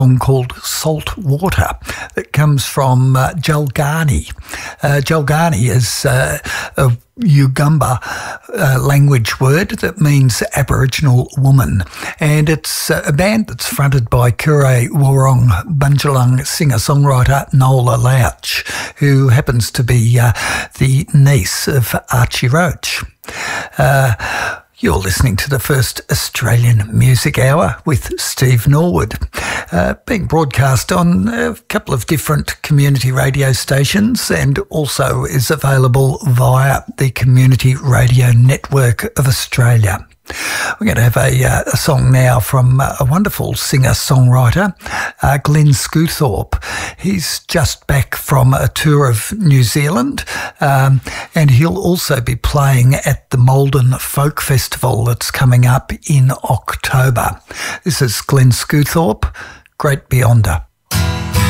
song called Salt Water that comes from Jalgani. Jalgani is a Yugamba language word that means Aboriginal woman, and it's a band that's fronted by Kure Warong Bunjalung singer-songwriter Nola Louch, who happens to be the niece of Archie Roach. You're listening to the first Australian Music Hour with Steve Norwood, being broadcast on a couple of different community radio stations and also is available via the Community Radio Network of Australia. We're going to have a song now from a wonderful singer-songwriter, Glenn Scewthorpe. He's just back from a tour of New Zealand, and he'll also be playing at the Malden Folk Festival that's coming up in October. This is Glenn Scewthorpe, Great Beyonder.